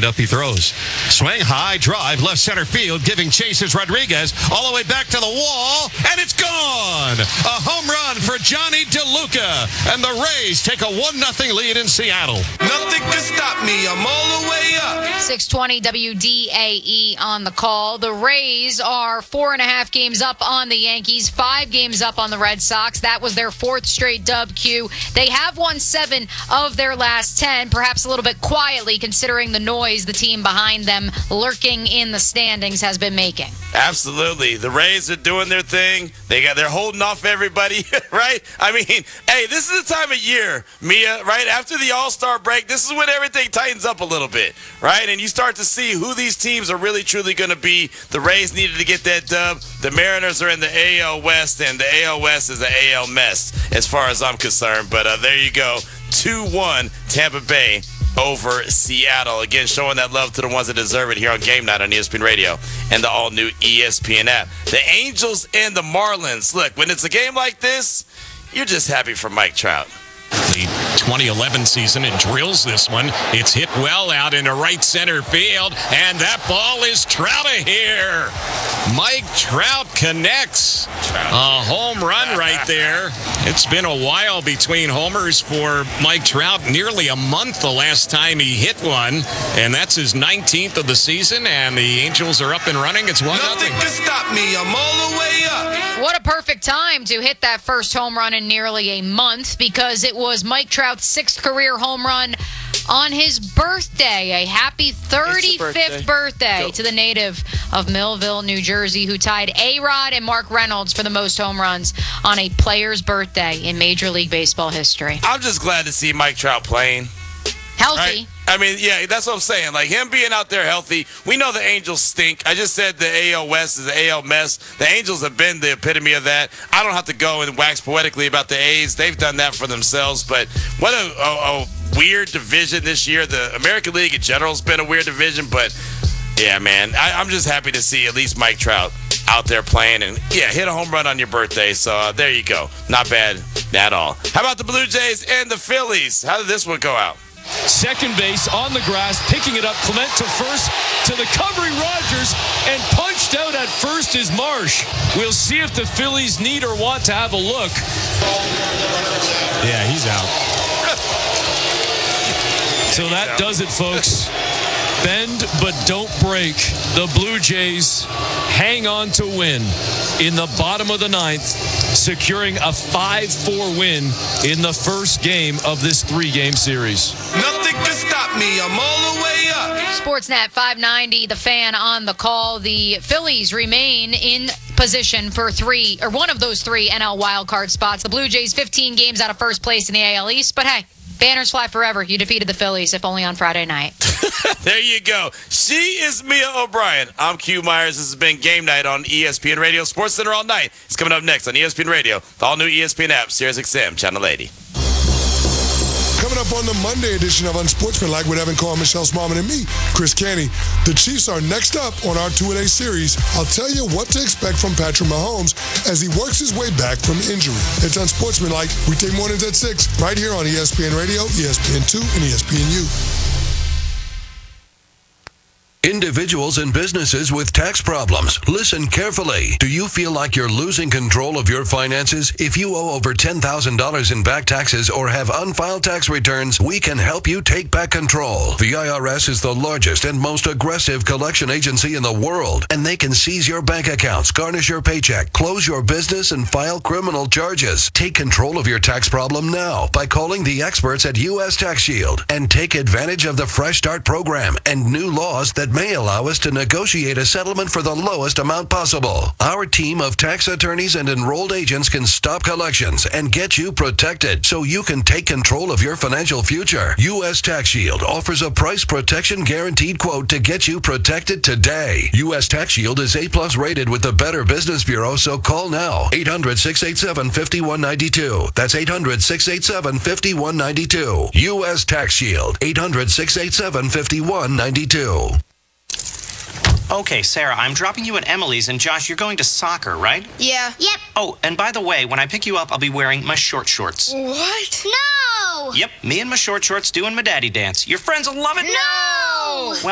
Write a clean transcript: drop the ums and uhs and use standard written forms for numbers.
windup. He throws. Swing, high, drive, left center field, giving chases Rodriguez all the way back to the wall, and it's gone! A home run for Johnny DeLuca, and the Rays take a 1-0 lead in Seattle. Nothing can stop me. I'm all the way up. 620 WDAE on the call. The Rays are 4.5 games up on the Yankees, 5 games up on the Red Sox. That was their 4th straight dub, Q. They have won 7 of their last 10, perhaps a little bit quietly considering the noise the team behind them lurking in the standings has been making. Absolutely. The Rays are doing their thing. They're holding off everybody, right? I mean, hey, this is the time of year, Mia, right? After the All-Star break, this is when everything tightens up a little bit, right? And you start to see who these teams are really, truly going to be. The Rays needed to get that dub. The Mariners are in the AL West, and the AL West is an AL mess as far as I'm concerned. But there you go. 2-1 Tampa Bay over Seattle. Again, showing that love to the ones that deserve it here on Game Night on ESPN Radio and the all-new ESPN app. The Angels and the Marlins. Look, when it's a game like this, you're just happy for Mike Trout. The 2011 season and drills this one. It's hit well out into right center field, and that ball is Trout here. Mike Trout connects. A home run right there. It's been a while between homers for Mike Trout. Nearly a month the last time he hit one, and that's his 19th of the season, and the Angels are up and running. It's 1-0. Nothing can stop me. I'm all the way up. What a perfect time to hit that first home run in nearly a month, because it was Mike Trout's 6th career home run on his birthday. A happy 35th birthday to the native of Millville, New Jersey, who tied A-Rod and Mark Reynolds for the most home runs on a player's birthday in Major League Baseball history. I'm just glad to see Mike Trout playing. Healthy. Right? I mean, yeah, that's what I'm saying. Like, him being out there healthy. We know the Angels stink. I just said the AL West is the AL mess. The Angels have been the epitome of that. I don't have to go and wax poetically about the A's. They've done that for themselves. But what a weird division this year. The American League in general has been a weird division. But, yeah, man, I'm just happy to see at least Mike Trout out there playing. And, yeah, hit a home run on your birthday. So, there you go. Not bad at all. How about the Blue Jays and the Phillies? How did this one go out? Second base on the grass, picking it up. Clement to first, to the covering Rogers, and punched out at first is Marsh. We'll see if the Phillies need or want to have a look. Yeah, he's out. So that does it, folks. Bend but don't break. The Blue Jays hang on to win in the bottom of the 9th, securing a 5-4 win in the first game of this 3-game series. Nothing can stop me. I'm all the way up. Sportsnet 590, the fan on the call. The Phillies remain in position for one of those 3 NL wildcard spots. The Blue Jays 15 games out of first place in the AL East, but hey, banners fly forever. You defeated the Phillies, if only on Friday night. There you go. She is Mia O'Brien. I'm Q Myers. This has been Game Night on ESPN Radio. Sports Center all night. It's coming up next on ESPN Radio, the all-new ESPN app, SiriusXM, Channel 80. Coming up on the Monday edition of Unsportsmanlike with Evan Carr, Michelle Smallman, and me, Chris Canty. The Chiefs are next up on our two-a-day series. I'll tell you what to expect from Patrick Mahomes as he works his way back from injury. It's Unsportsmanlike, weekday mornings at 6, right here on ESPN Radio, ESPN2, and ESPNU. Individuals and businesses with tax problems, listen carefully. Do you feel like you're losing control of your finances? If you owe over $10,000 in back taxes or have unfiled tax returns, we can help you take back control. The IRS is the largest and most aggressive collection agency in the world, and they can seize your bank accounts, garnish your paycheck, close your business, and file criminal charges. Take control of your tax problem now by calling the experts at U.S. Tax Shield and take advantage of the Fresh Start program and new laws that may allow us to negotiate a settlement for the lowest amount possible. Our team of tax attorneys and enrolled agents can stop collections and get you protected so you can take control of your financial future. U.S. Tax Shield offers a price protection guaranteed quote to get you protected today. U.S. Tax Shield is A+ rated with the Better Business Bureau, so call now. 800-687-5192. That's 800-687-5192. U.S. Tax Shield. 800-687-5192. Okay, Sarah, I'm dropping you at Emily's, and Josh, you're going to soccer, right? Yeah. Yep. Oh, and by the way, when I pick you up, I'll be wearing my short shorts. What? No! Yep, me and my short shorts doing my daddy dance. Your friends will love it. No! Well,